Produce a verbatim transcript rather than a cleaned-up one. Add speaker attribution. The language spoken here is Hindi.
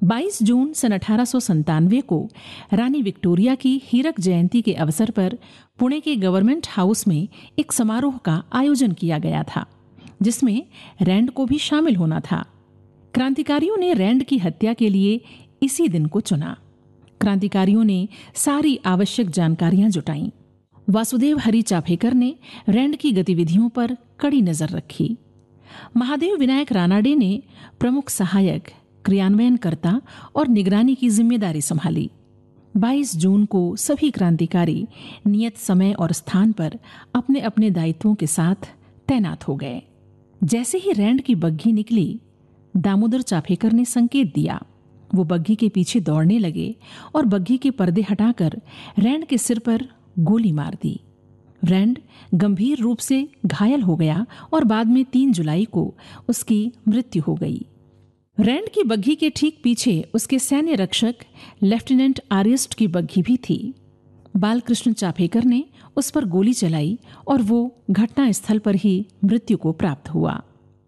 Speaker 1: बाईस जून सन अठारह सौ संतानवे को रानी विक्टोरिया की हीरक जयंती के अवसर पर पुणे के गवर्नमेंट हाउस में एक समारोह का आयोजन किया गया था, जिसमें रैंड को भी शामिल होना था। क्रांतिकारियों ने रैंड की हत्या के लिए इसी दिन को चुना। क्रांतिकारियों ने सारी आवश्यक जानकारियां जुटाईं। वासुदेव हरि चाफेकर ने रैंड की गतिविधियों पर कड़ी नजर रखी। महादेव विनायक रानाडे ने प्रमुख सहायक, क्रियान्वयनकर्ता और निगरानी की जिम्मेदारी संभाली। बाईस जून को सभी क्रांतिकारी नियत समय और स्थान पर अपने अपने दायित्वों के साथ तैनात हो गए। जैसे ही रैंड की बग्घी निकली, दामोदर चाफेकर ने संकेत दिया। वो बग्घी के पीछे दौड़ने लगे और बग्घी के पर्दे हटाकर रैंड के सिर पर गोली मार दी। रैंड गंभीर रूप से घायल हो गया और बाद में तीन जुलाई को उसकी मृत्यु हो गई। रैंड की बग्घी के ठीक पीछे उसके सैन्य रक्षक लेफ्टिनेंट आर्यस्ट की बग्घी भी थी। बालकृष्ण चाफेकर ने उस पर गोली चलाई और वो घटना स्थल पर ही मृत्यु को प्राप्त हुआ।